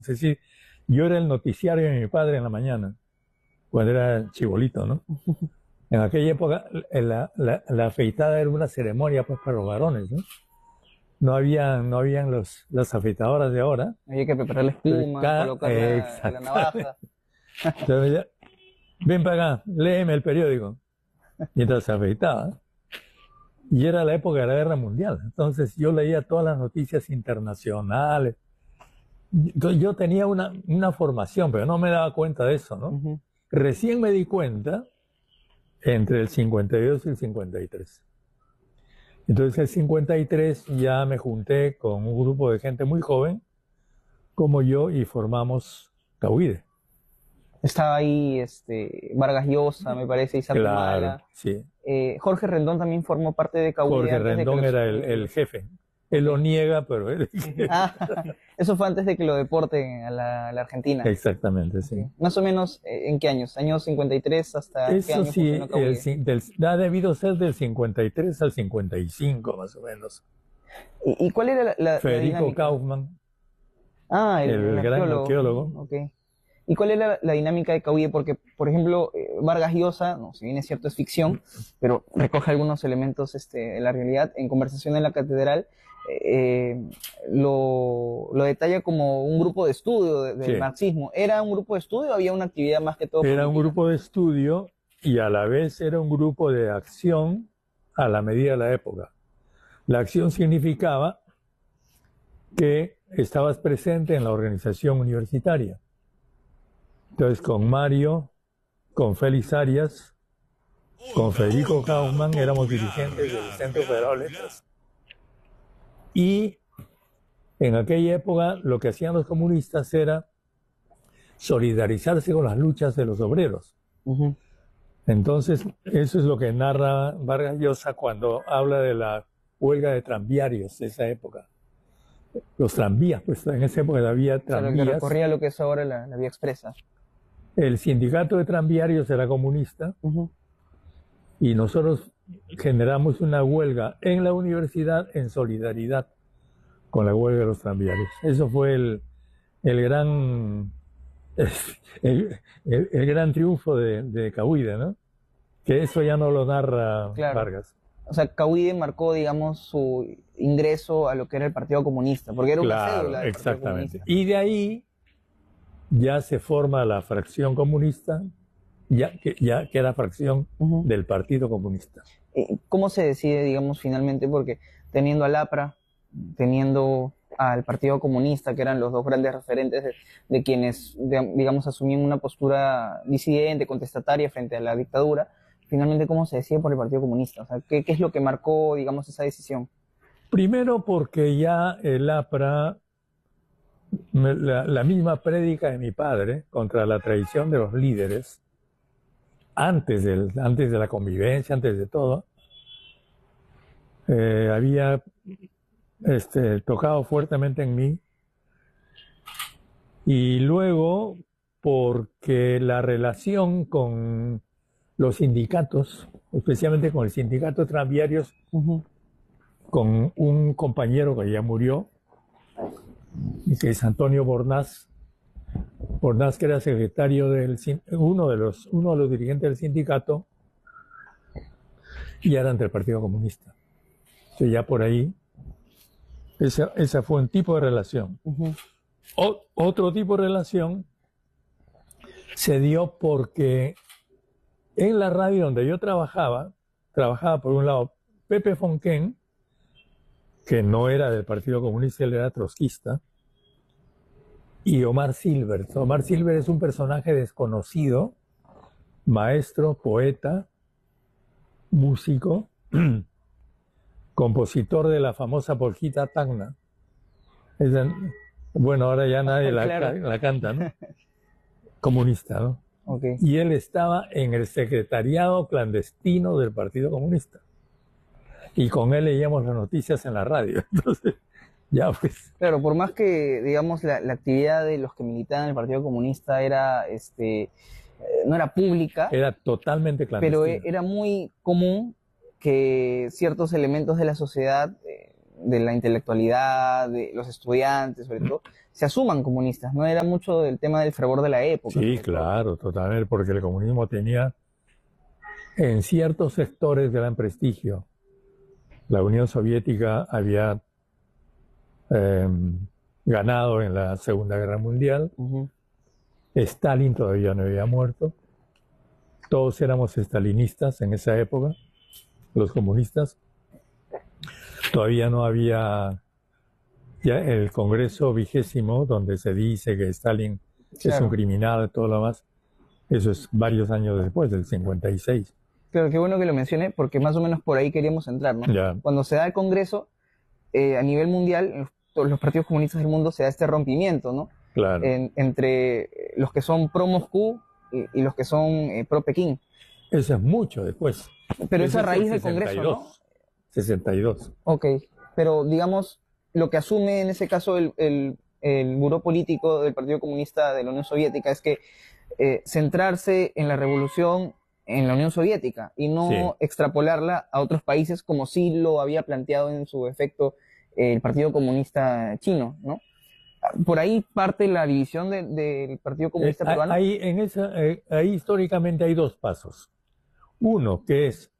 Es decir, yo era el noticiario de mi padre en la mañana, cuando era chibolito, ¿no? En aquella época la afeitada era una ceremonia pues para los varones, ¿no? No habían las afeitadoras de ahora. Había que preparar la Entonces, espuma, colocar la exactamente. navaja. Entonces, ven para acá, léeme el periódico. Mientras se afeitaba. Y era la época de la Guerra Mundial. Entonces yo leía todas las noticias internacionales. Entonces yo tenía una formación, pero no me daba cuenta de eso, ¿no? Ujú. Recién me di cuenta entre el 52 y el 53. Entonces el 53 ya me junté con un grupo de gente muy joven, como yo, y formamos Cauide. Estaba ahí Vargas Llosa, me parece, Isaac Claro, Humala. sí. Jorge Rendón también formó parte de Cauide Jorge antes de que Rendón era el jefe. Él lo niega, pero él... Ah, eso fue antes de que lo deporten a la Argentina. Exactamente, sí. Ok. Más o menos, ¿en qué años? ¿Años 53 hasta qué Eso año sí, funcionó Cauide? ha debido ser del 53 al 55, más o menos. ¿Y cuál era la Federico dinámica? Kaufmann, Ah, el el gran arqueólogo. arqueólogo. Ok. ¿Y cuál era la dinámica de Cauide? Porque, por ejemplo, Vargas Llosa, no, si bien es cierto es ficción, pero recoge algunos elementos de la realidad. En Conversación en la Catedral eh, lo detalla como un grupo de estudio del Sí, marxismo. ¿Era un grupo de estudio o había una actividad más que todo era un política? grupo de estudio y a la vez era un grupo de acción a la medida de la época. La acción significaba que estabas presente en la organización universitaria. Entonces, con Mario, con Félix Arias, con Federico Kaufmann éramos dirigentes del Centro Federal de Letras. Y en aquella época lo que hacían los comunistas era solidarizarse con las luchas de los obreros. Ujú. Entonces, eso es lo que narra Vargas Llosa cuando habla de la huelga de tranviarios de esa época. Los tranvías, pues en esa época había O sea, lo que tranvías. recorría lo que es ahora la Vía Expresa. El sindicato de tranviarios era comunista Ujú. y nosotros generamos una huelga en la universidad en solidaridad con la huelga de los tranviarios. Eso fue el gran, el gran triunfo de Cahuida, ¿no? Que eso ya no lo narra Claro. Vargas. O sea, Cauide marcó, digamos, su ingreso a lo que era el Partido Comunista, porque era una Claro, cédula del Partido exactamente. Comunista. Y de ahí ya se forma la fracción comunista, ya que era fracción Ujú. del Partido Comunista. ¿Cómo se decide, digamos, finalmente? Porque teniendo al APRA, teniendo al Partido Comunista, que eran los dos grandes referentes de quienes, digamos, asumían una postura disidente, contestataria frente a la dictadura, finalmente, ¿cómo se decide por el Partido Comunista? O sea, ¿qué es lo que marcó, digamos, esa decisión? Primero porque ya el APRA, la misma prédica de mi padre contra la traición de los líderes, antes de la convivencia, antes de todo, había tocado fuertemente en mí. Y luego porque la relación con los sindicatos, especialmente con el sindicato de tranviarios, Ujú. con un compañero que ya murió, que es Antonio Bornaz, que era secretario uno de los dirigentes del sindicato, y era ante el Partido Comunista. Entonces ya por ahí, esa fue un tipo de relación. Ujú. Otro tipo de relación se dio porque en la radio donde yo trabajaba por un lado Pepe Fonquén, que no era del Partido Comunista, él era trotskista, y Omar Silver. Omar Silver es un personaje desconocido, maestro, poeta, músico, compositor de la famosa polquita Tacna. Bueno, ahora ya nadie Claro. la canta, ¿no? Comunista, ¿no? Ok. Y él estaba en el secretariado clandestino del Partido Comunista. Y con él leíamos las noticias en la radio. Entonces, ya pues. Claro, por más que, digamos, la actividad de los que militaban en el Partido Comunista era, no era pública, Era totalmente pero clandestino. era muy común que ciertos elementos de la sociedad de la intelectualidad, de los estudiantes, sobre todo, se asuman comunistas. No era mucho del tema del fervor de la época. Sí, claro, totalmente, porque el comunismo tenía en ciertos sectores gran prestigio. La Unión Soviética había ganado en la Segunda Guerra Mundial. Stalin todavía no había muerto. Todos éramos stalinistas en esa época, los comunistas. Todavía no había ya el Congreso 20, donde se dice que Stalin es un criminal, todo lo demás. Eso es varios años después, del 56. Pero qué bueno que lo mencione, porque más o menos por ahí queríamos entrar, ¿no? Ya. Cuando se da el Congreso, a nivel mundial, en todos los partidos comunistas del mundo se da este rompimiento, ¿no? Claro. Entre los que son pro Moscú y los que son pro Pekín. Eso es mucho después. Pero es a raíz del Congreso, ¿no? 62. Ok, pero digamos, lo que asume en ese caso el buró político del Partido Comunista de la Unión Soviética es que centrarse en la revolución en la Unión Soviética y no extrapolarla a otros países como sí lo había planteado en su efecto el Partido Comunista chino, ¿no? Por ahí parte la división del Partido Comunista peruano. Ahí históricamente hay dos pasos. Uno, que es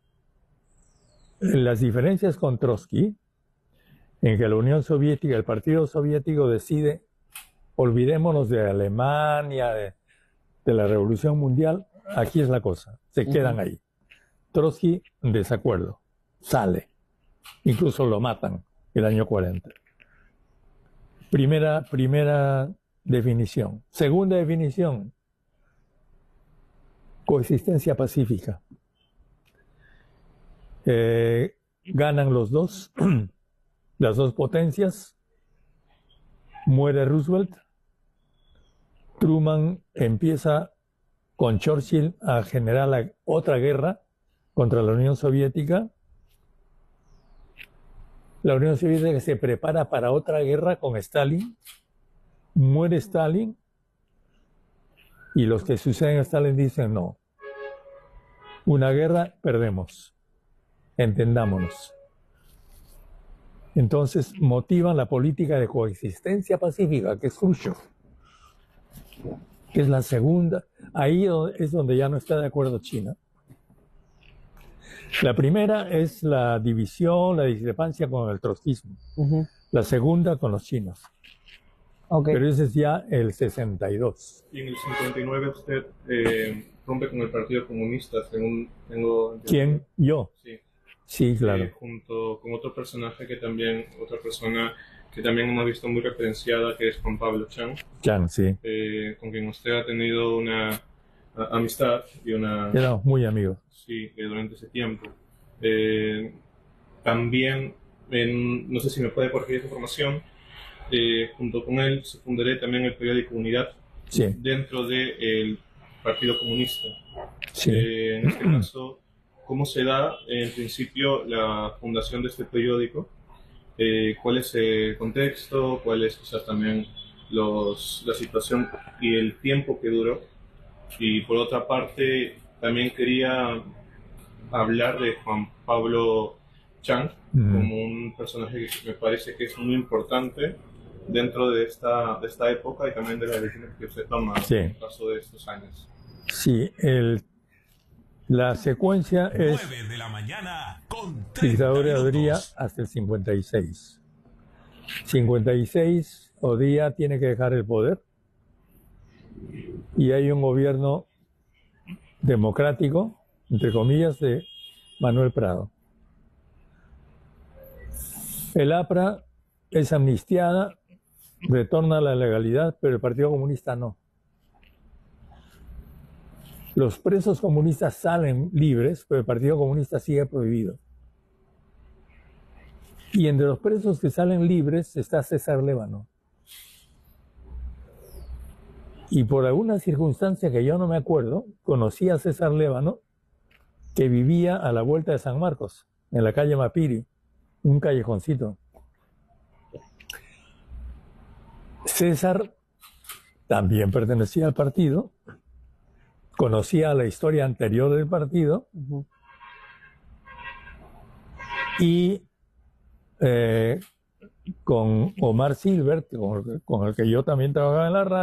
las diferencias con Trotsky, en que la Unión Soviética, el Partido Soviético decide, olvidémonos de Alemania, de la Revolución Mundial, aquí es la cosa, se quedan ahí. Trotsky, en desacuerdo, sale, incluso lo matan el año 40. Primera definición. Segunda definición, coexistencia pacífica. Ganan los dos, las dos potencias, muere Roosevelt, Truman empieza con Churchill a generar otra guerra contra la Unión Soviética. La Unión Soviética se prepara para otra guerra con Stalin, muere Stalin, y los que suceden a Stalin dicen no, una guerra perdemos, entendámonos. Entonces motivan la política de coexistencia pacífica, que es Khrushchev, que es la segunda. Ahí es donde ya no está de acuerdo China. La primera es la división, la discrepancia con el trotskismo. La segunda con los chinos. Pero ese es ya el 62. Y en el 59 usted rompe con el Partido Comunista, según tengo entendido. ¿Quién? ¿Yo? Sí. Sí, claro. Junto con otro personaje otra persona que también hemos visto muy referenciada, que es Juan Pablo Chang. Chang, sí. Con quien usted ha tenido una amistad y una... Éramos muy amigos. Sí, durante ese tiempo. También, no sé si me puede corregir esa información, junto con él se fundará también el periódico Unidad, sí, dentro del Partido Comunista. Sí. En este caso, ¿cómo se da en principio la fundación de este periódico? ¿Cuál es el contexto? ¿Cuál es quizás también la situación y el tiempo que duró? Y por otra parte, también quería hablar de Juan Pablo Chang como un personaje que me parece que es muy importante dentro de esta época y también de las decisiones que se toman en el paso de estos años. Sí, la secuencia es 9 de la mañana con dictadura de Odría hasta el 56. 56, Odría tiene que dejar el poder y hay un gobierno democrático, entre comillas, de Manuel Prado. El APRA es amnistiada, retorna a la legalidad, pero el Partido Comunista no. Los presos comunistas salen libres, pero el Partido Comunista sigue prohibido. Y entre los presos que salen libres está César Lévano. Y por alguna circunstancia que yo no me acuerdo, conocí a César Lévano, que vivía a la vuelta de San Marcos, en la calle Mapiri, un callejoncito. César también pertenecía al partido, conocía la historia anterior del partido y con Omar Silbert, con el que yo también trabajaba en la radio.